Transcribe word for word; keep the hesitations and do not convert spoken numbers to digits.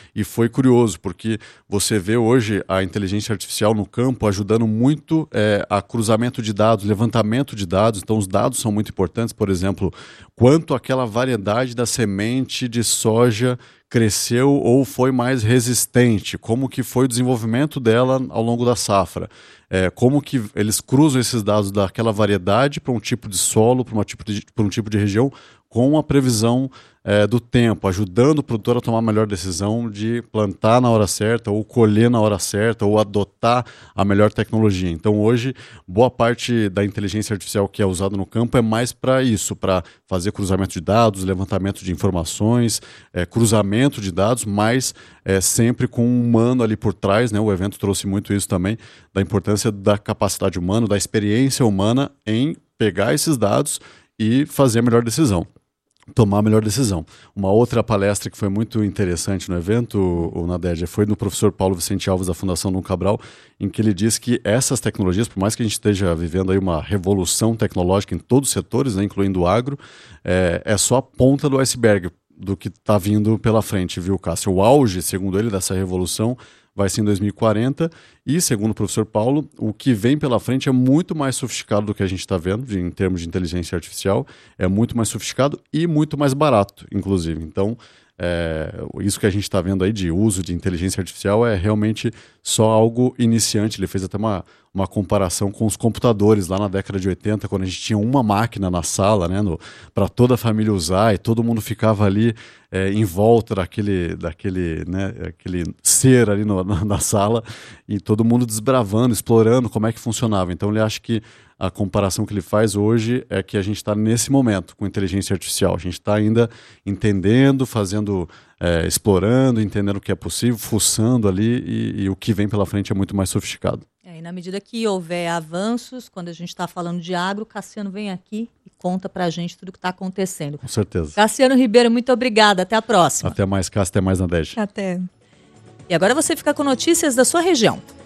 e foi curioso, porque você vê hoje a inteligência artificial no campo ajudando muito é, a cruzamento de dados, levantamento de dados. Então os dados são muito importantes, por exemplo, quanto aquela variedade da semente de soja cresceu ou foi mais resistente, como que foi o desenvolvimento dela ao longo da safra, é, como que eles cruzam esses dados daquela variedade para um tipo de solo, para tipo um tipo de região, com a previsão é, do tempo, ajudando o produtor a tomar a melhor decisão de plantar na hora certa, ou colher na hora certa, ou adotar a melhor tecnologia. Então hoje, boa parte da inteligência artificial que é usada no campo é mais para isso, para fazer cruzamento de dados, levantamento de informações, é, cruzamento de dados, mas é, sempre com um humano ali por trás, né? O evento trouxe muito isso também, da importância da capacidade humana, da experiência humana em pegar esses dados e fazer a melhor decisão. Tomar a melhor decisão. Uma outra palestra que foi muito interessante no evento, o Nadege, foi do professor Paulo Vicente Alves, da Fundação Dom Cabral, em que ele diz que essas tecnologias, por mais que a gente esteja vivendo aí uma revolução tecnológica em todos os setores, né, incluindo o agro, é, é só a ponta do iceberg do que está vindo pela frente, viu, Cássio? O auge, segundo ele, dessa revolução vai ser em dois mil e quarenta e, segundo o professor Paulo, o que vem pela frente é muito mais sofisticado do que a gente está vendo de, em termos de inteligência artificial, é muito mais sofisticado e muito mais barato, inclusive. Então, é, isso que a gente está vendo aí de uso de inteligência artificial é realmente só algo iniciante. Ele fez até uma, uma comparação com os computadores lá na década de oitenta, quando a gente tinha uma máquina na sala, né, para toda a família usar, e todo mundo ficava ali é, em volta daquele, daquele, né, aquele ser ali no, na, na sala, e todo mundo desbravando, explorando como é que funcionava. Então ele acha que a comparação que ele faz hoje é que a gente está nesse momento com inteligência artificial. A gente está ainda entendendo, fazendo, é, explorando, entendendo o que é possível, fuçando ali, e, e o que vem pela frente é muito mais sofisticado. É, e na medida que houver avanços, quando a gente está falando de agro, Cassiano vem aqui e conta para a gente tudo o que está acontecendo. Com certeza. Cassiano Ribeiro, muito obrigada. Até a próxima. Até mais, Cássio. Até mais, Nadege. Até. E agora você fica com notícias da sua região.